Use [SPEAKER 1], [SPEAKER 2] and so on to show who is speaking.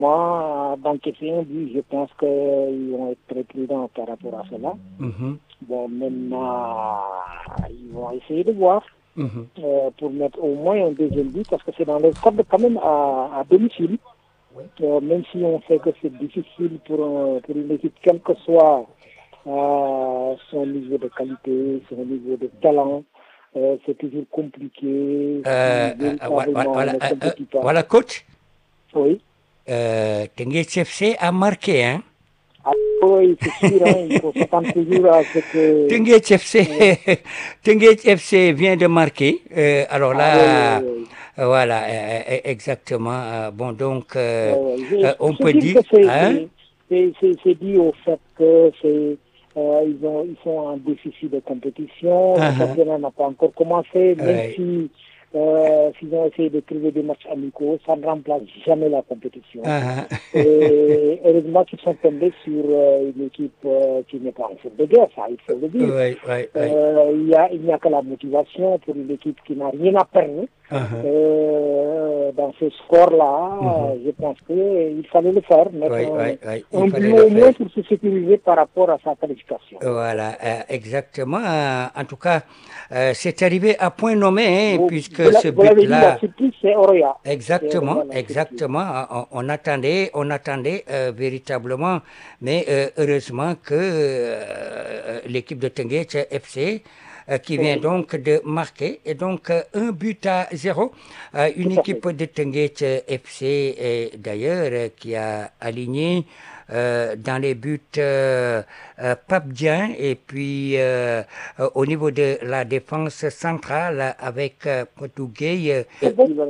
[SPEAKER 1] Moi, d'enquêter un but, je pense qu'ils vont être très prudents par rapport à cela. Bon, maintenant, ils vont essayer de voir pour mettre au moins un deuxième but, parce que c'est dans le cadre quand même à domicile. Même si on sait que c'est difficile pour une équipe, quel que soit son niveau de qualité, son niveau de talent, c'est toujours compliqué. Si véritablement on ne compétit pas.
[SPEAKER 2] Voilà, coach.
[SPEAKER 1] Oui.
[SPEAKER 2] Teungueth FC a marqué, hein?
[SPEAKER 1] Ah, oui, c'est sûr, hein, il faut s'attendre toujours à ce que.
[SPEAKER 2] Teungueth FC vient de marquer. Alors
[SPEAKER 1] Ah oui,
[SPEAKER 2] là,
[SPEAKER 1] oui, oui.
[SPEAKER 2] voilà, exactement. Bon, donc, on
[SPEAKER 1] Je
[SPEAKER 2] peut
[SPEAKER 1] dire que
[SPEAKER 2] dire, hein?
[SPEAKER 1] c'est dû au fait que ils sont en déficit de compétition. Le championnat n'a pas encore commencé, même
[SPEAKER 2] Ouais.
[SPEAKER 1] si s'ils ont essayé de trouver des matchs amicaux, ça ne remplace jamais la compétition. Et heureusement qu'ils sont tombés sur une équipe qui n'est pas en faute de guerre, ça il faut le dire.
[SPEAKER 2] Ouais, ouais, ouais.
[SPEAKER 1] Il n'y a que la motivation pour une équipe qui n'a rien à perdre. Dans ce score-là, je pense qu'il fallait le faire, mettre un but au moins pour se sécuriser par rapport à sa qualification.
[SPEAKER 2] Voilà, exactement. En tout cas, c'est arrivé à point nommé, hein, puisque ce
[SPEAKER 1] Vous l'avez dit, la
[SPEAKER 2] but-là,
[SPEAKER 1] surprise, c'est Oria.
[SPEAKER 2] exactement, exactement. On attendait véritablement, mais heureusement que l'équipe de Teungueth FC qui vient donc de marquer, et donc 1-0. Une équipe de Teungueth FC d'ailleurs qui a aligné dans les buts Pape Dieng, et puis au niveau de la défense centrale avec Potou Gueye.